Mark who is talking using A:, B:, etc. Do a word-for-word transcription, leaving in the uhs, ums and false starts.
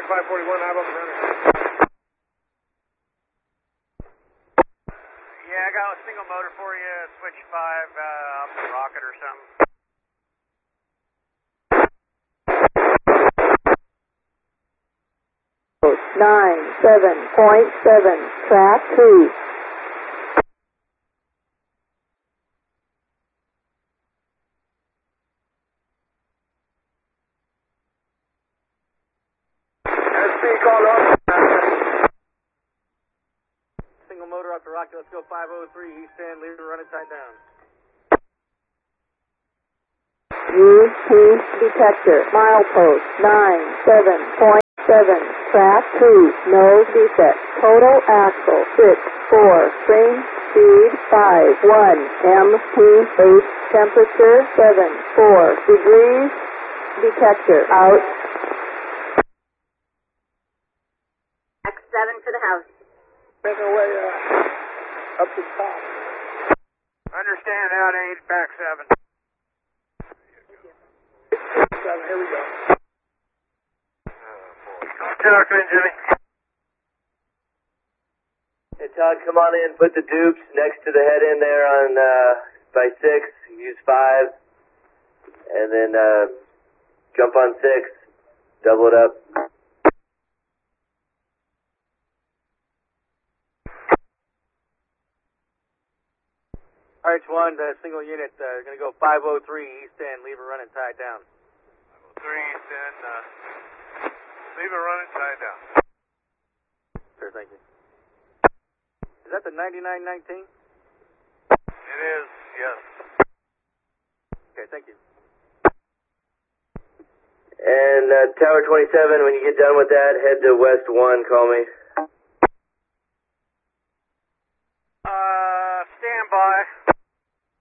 A: five forty-one, how about the running?
B: Yeah, I got a single motor for you, switch five, uh, up the rocket or something.
C: nine seven point seven, track two.
A: S P call up.
B: Single motor up the rocket, let's go five oh three, east end, leave it running tight down.
C: U P detector, milepost nine seven point seven, track two, no defect, total axle six four, spring speed five one, M P eight, temperature seven four degrees, detector out.
D: X seven for the house.
A: Making our way uh, up to the top.
B: Understand out eight, back seven.
A: Seven, here we go.
B: Talk to me, Jimmy.
E: Hey Todd, come on in, put the dupes next to the head in there on, uh, by six, use five, and then, uh, jump on six, double it up.
B: R H one, the single unit, uh, gonna go five oh three, east end, leave it running tied down.
F: five oh three, east end, uh, leave it running tied down.
B: Sure, thank you. Is that the ninety-nine nineteen?
F: It is, yes.
B: Okay, thank you.
E: And, uh, Tower twenty-seven, when you get done with that, head to West one, call me.
B: Uh, stand by.